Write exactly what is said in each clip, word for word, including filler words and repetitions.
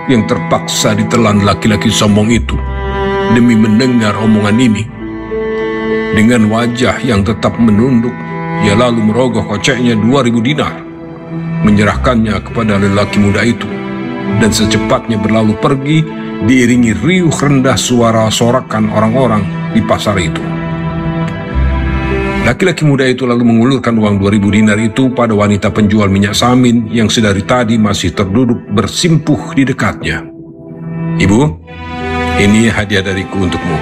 yang terpaksa ditelan laki-laki sombong itu demi mendengar omongan ini. Dengan wajah yang tetap menunduk, ia lalu merogoh koceknya dua ribu dinar, menyerahkannya kepada lelaki muda itu, dan secepatnya berlalu pergi diiringi riuh rendah suara sorakan orang-orang di pasar itu. Laki-laki muda itu lalu mengulurkan uang dua ribu dinar itu pada wanita penjual minyak samin yang sedari tadi masih terduduk bersimpuh di dekatnya. "Ibu, ini hadiah dariku untukmu."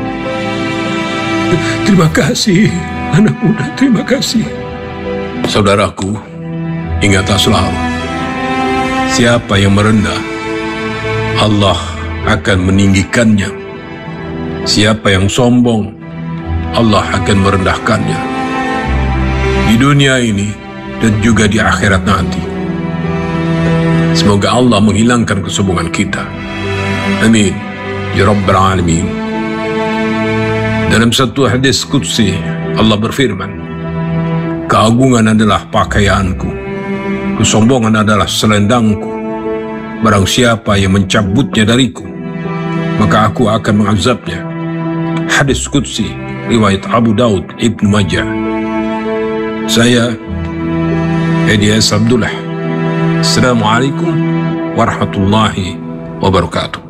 "Terima kasih, anak muda, terima kasih." Saudaraku, ingatlah selalu, siapa yang merendah, Allah akan meninggikannya. Siapa yang sombong, Allah akan merendahkannya. Di dunia ini dan juga di akhirat nanti. Semoga Allah menghilangkan kesombongan kita. Amin ya Rabbal Alamin. Dalam satu hadis qudsi, Allah berfirman, "Keagungan adalah pakaianku, kesombongan adalah selendangku. Barang siapa yang mencabutnya dariku, maka aku akan mengazabnya." Hadis qudsi riwayat Abu Daud Ibnu Majah. Saya Edi S. Abdullah. Assalamualaikum warahmatullahi wabarakatuh.